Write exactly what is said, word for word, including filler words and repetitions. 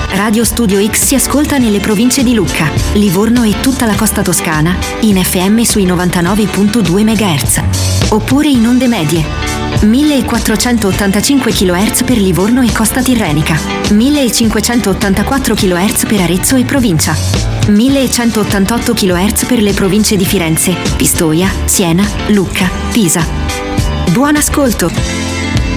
Radio Studio X si ascolta nelle province di Lucca, Livorno e tutta la costa toscana in F M sui novantanove virgola due megahertz, oppure in onde medie millequattrocentottantacinque chilohertz per Livorno e costa tirrenica, millecinquecentottantaquattro chilohertz per Arezzo e provincia, millecentottantotto chilohertz per le province di Firenze, Pistoia, Siena, Lucca, Pisa. Buon ascolto!